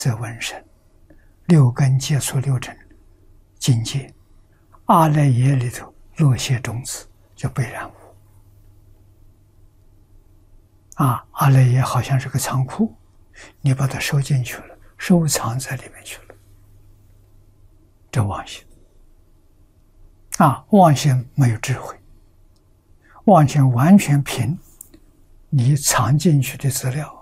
则闻声，六根接触六尘境界，阿赖耶里头落谢种子，就被染污。阿赖耶好像是个仓库，你把它收进去了，收藏在里面去了，这妄心。妄心没有智慧，妄心完全凭你藏进去的资料